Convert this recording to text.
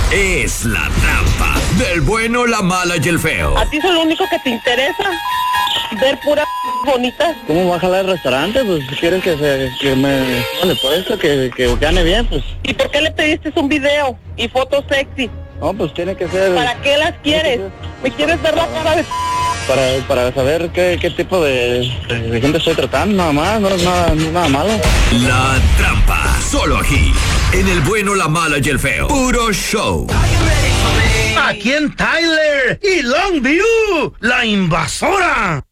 es La Trampa, del bueno, la mala y el feo. ¿A ti es lo único que te interesa? Ver pura bonita. ¿Cómo va a jalar el restaurante? Pues si quieres que me por esto, que gane bien, pues. ¿Y por qué le pediste un video y fotos sexy? No, pues tiene que ser. ¿Para qué las quieres? ¿Me quieres ver la cara de para saber qué tipo de gente estoy tratando, nada más, no es nada malo. La Trampa, solo aquí, en el bueno, la mala y el feo. Puro show. Aquí en Tyler y Longview, la invasora.